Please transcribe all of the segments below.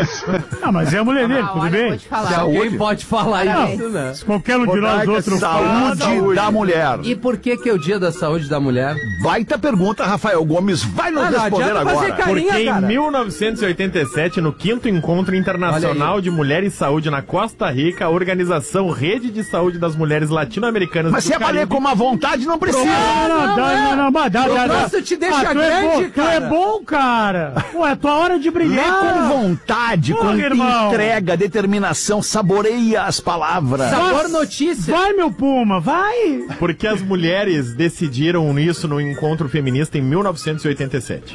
isso. Não, mas é a mulher dele, tudo olha, bem? vou te falar. Alguém pode falar isso, né? Se qualquer um de nós outros Saúde da mulher. E por que é o dia da saúde da mulher? Baita pergunta, Rafael Gomes vai nos responder agora. Porque em 1987, no 5º Encontro Internacional de Mulher e Saúde na Costa Rica, a organização Rede de Saúde das Mulheres Latino-Americanas Mas se é pra ler com uma vontade, não precisa. Nossa, te deixa grande, Tu é bom, cara. Pô, é tua hora de Lê brilhar. com vontade, com entrega, determinação, saboreia as palavras. Sabor notícia. Vai, meu Puma, vai. Porque as mulheres decidiram isso no encontro feminista em 1987.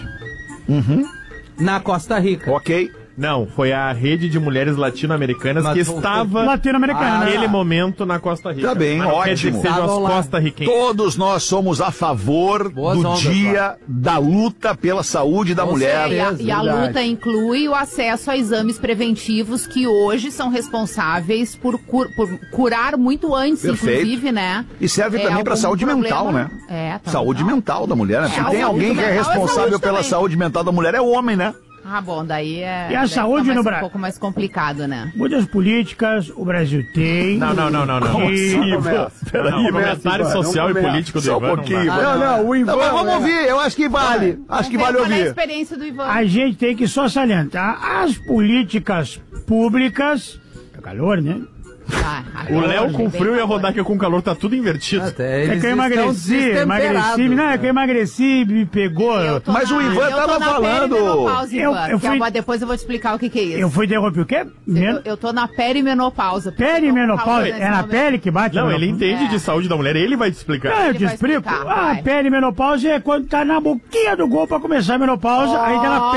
Na Costa Rica. Ok. Não, foi a Rede de Mulheres Latino-Americanas Mas que vão estava Latino-americana. naquele momento na Costa Rica. Tá bem, Mas não quer dizer ótimo. que sejam Estavam as lá. costarriquenhas. Todos nós somos a favor Boas do ondas, dia da luta pela saúde da mulher. E a luta inclui o acesso a exames preventivos que hoje são responsáveis por curar muito antes, Perfeito. inclusive, né? E serve também para algum saúde problema. mental, né? Também Saúde não. mental da mulher, né? Se a tem saúde alguém que é mental é responsável saúde pela também. saúde mental da mulher, é o homem, né? Ah, bom, daí é... E a daí saúde fica no um Brasil? pouco mais complicado, né? Muitas políticas o Brasil tem. Não. Peraí, comentário social e político do Só um Ivan. pouquinho. Não dá. Não, o Ivan. Mas vamos ouvir, eu acho que vale. Acho que vale Qual é a ouvir. experiência do Ivan? A gente tem que só salientar as políticas públicas. É calor, né? O Léo com frio e a Rodaica com calor, tá tudo invertido. Até É eles que eu estão emagreci. destemperados. Não, é que eu emagreci, me pegou. Mas o Ivan tava falando. Eu fui- Depois eu vou te explicar o que é isso. Eu fui interromper o quê? Eu tô na perimenopausa. porque eu tô com Perimenopausa. calor nesse É na momento. pele que bate? Não, a ele menopausa? entende de saúde da mulher, ele vai te explicar. Não, eu Ele te vai explico. explicar, A vai. perimenopausa é quando tá na boquinha do gol pra começar a menopausa. Aí aquela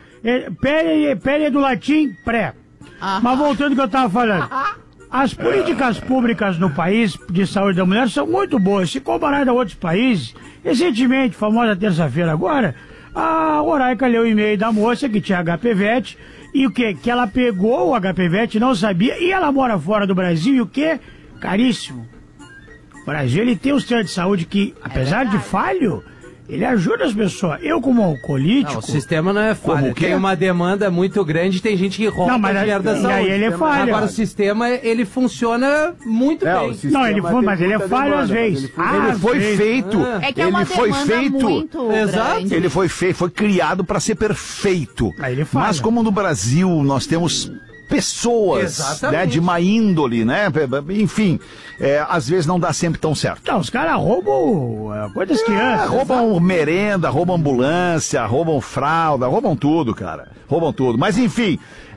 pele é do latim pré. Mas voltando ao que eu tava falando. As políticas públicas no país de saúde da mulher são muito boas. Se comparado a outros países, recentemente, famosa terça-feira agora, a Roraika leu o e-mail da moça que tinha HPVET e o quê? Que ela pegou o HPVET, não sabia, e ela mora fora do Brasil, e o quê? Caríssimo. O Brasil, ele tem um sistema de saúde que, apesar de falho, ele ajuda as pessoas. Eu, como alcoolítico... Não, o sistema não é falho. Tem uma demanda muito grande, tem gente que rouba dinheiro da e saúde. aí ele é falho. Agora o sistema, ele funciona muito bem. Não, ele foi, mas ele é falho às vezes. Ele foi feito. É que é uma Ele foi demanda feito. muito Exato. grande. Ele foi feito, foi criado para ser perfeito. Aí ele falha. Mas como no Brasil nós temos pessoas, Exatamente. né, de má índole, né? Enfim, às vezes não dá sempre tão certo. Não, os caras roubam coisas das crianças. Roubam merenda, roubam ambulância, roubam fralda, roubam tudo, cara. Roubam tudo. Mas enfim,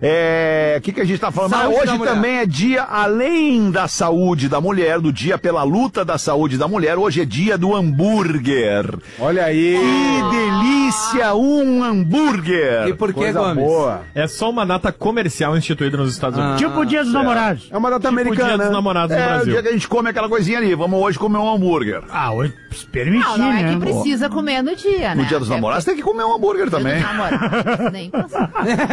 o que a gente tá falando? Saúde da Hoje mulher. também é dia, além da saúde da mulher, do dia pela luta da saúde da mulher, hoje é dia do hambúrguer. Olha aí. Que delícia, um hambúrguer. E por que, Coisa Gomes? boa. É só uma data comercial instituída nos Estados Unidos. Tipo o Dia dos Namorados. É uma data Tipo o Dia americana. dos né? Namorados no É o Brasil. dia que a gente come aquela coisinha ali. Vamos hoje comer um hambúrguer. Ah, hoje se permitir, Não é né? que precisa comer no dia, né? No dia dos namorados tem que comer um hambúrguer também. Nem pensar.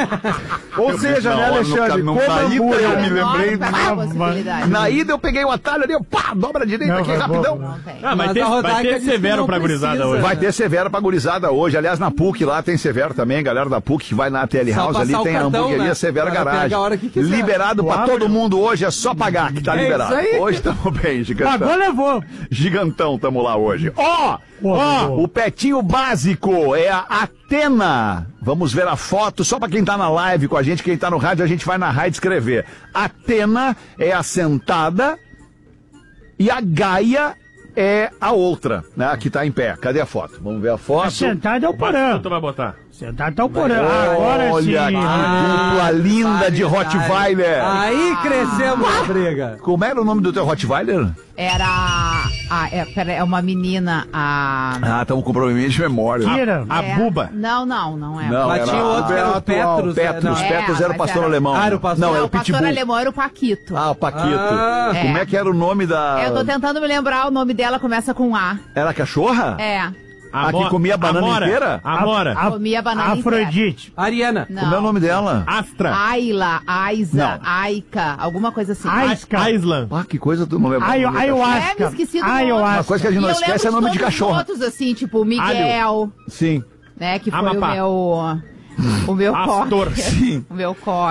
Ou seja, Na né, hora, Alexandre? no Coma caída, hambúrguer. eu me lembrei. possibilidade. Na ida eu peguei o atalho ali, pá, dobra a direita Não, aqui foi rapidão. bom. Não tem. Ah, Mas vai a Rodaica ter disse que severo não pra gurizada precisa. hoje. Vai ter Severo pra gurizada hoje. Aliás, na PUC lá tem Severo também. Galera da PUC que vai na TL Só House ali, passar o tem a cartão, hamburgueria né? Severo Cara, Garagem. pega a hora que quiser. Liberado pra todo mundo hoje, é só pagar que tá É liberado. isso aí. Hoje tamo bem, gigantão. Agora levou. Gigantão, tamo lá hoje. Ó, Boa. o petinho básico é a Atena. Vamos ver a foto, só pra quem tá na live com a gente, quem tá no rádio, a gente vai narrar e descrever. Atena é a sentada e a Gaia é a outra, né? A que tá em pé. Cadê a foto? Vamos ver a foto. Sentado é o porão. Tu vai botar? Sentado tá o porão. Agora sim. Olha que dupla linda de Rottweiler. Aí crescemos a briga. Como era o nome do teu Rottweiler? Era. É uma menina. Ah, estamos com problema de memória. Kira. A É. Buba. Não é. Não, Mas era tinha outro que era o Petrus. Petrus. né? Petrus era o mas pastor era- alemão. Ah, era o pastor. Não, era o o pastor Pitbull. alemão era o Paquito. Ah, o Paquito. Ah. Como é que era o nome da... Eu tô tentando me lembrar, o nome dela começa com A. Era a cachorra? É. A que comia a banana Amora. inteira? Amora. Comia a banana Afrodite. Ariana. Não. Como é o nome dela? Astra. Ayla, Aiza, Não. Aika, alguma coisa assim. Aisca. Island. Ah, que coisa tu não lembra. Ayahuasca. É, me esqueci do Uma Ayahuasca. coisa que a gente E não eu esquece é lembro nome de todos os cachorra. outros, assim, tipo Miguel, Sim. né, que foi Amapá. o meu Astor. coque. Sim. O meu coque.